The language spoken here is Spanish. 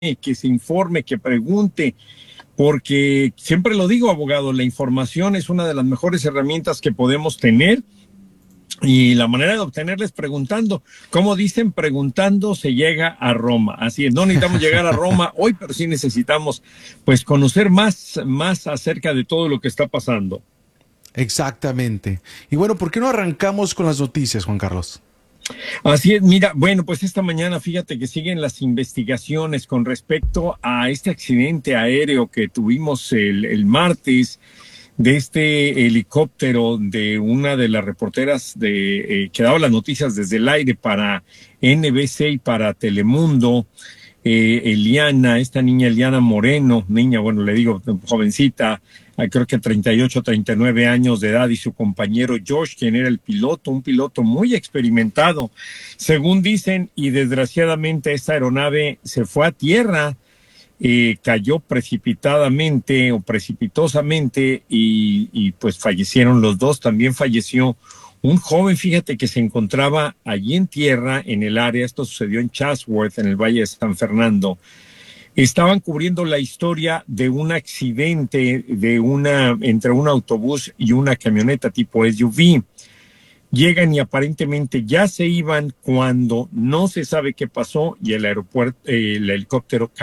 que se informe, que pregunte, porque siempre lo digo, abogado, la información es una de las mejores herramientas que podemos tener y la manera de obtenerla es preguntando. Como dicen, preguntando se llega a Roma. Así es, no necesitamos llegar a Roma hoy, pero sí necesitamos pues conocer más acerca de todo lo que está pasando. Exactamente. Y bueno, ¿por qué no arrancamos con las noticias, Juan Carlos? Así es, mira, bueno, pues esta mañana fíjate que siguen las investigaciones con respecto a este accidente aéreo que tuvimos el martes de este helicóptero de una de las reporteras que daba las noticias desde el aire para NBC y para Telemundo. Eliana, esta niña Eliana Moreno, niña, bueno, le digo jovencita, creo que 38, 39 años de edad, y su compañero Josh, quien era el piloto, un piloto muy experimentado, según dicen, y desgraciadamente esta aeronave se fue a tierra, cayó precipitadamente o precipitosamente y pues fallecieron los dos. También falleció un joven, fíjate, que se encontraba allí en tierra en el área. Esto sucedió en Chatsworth, en el Valle de San Fernando. Estaban cubriendo la historia de un accidente entre un autobús y una camioneta tipo SUV. Llegan y aparentemente ya se iban cuando no se sabe qué pasó y el helicóptero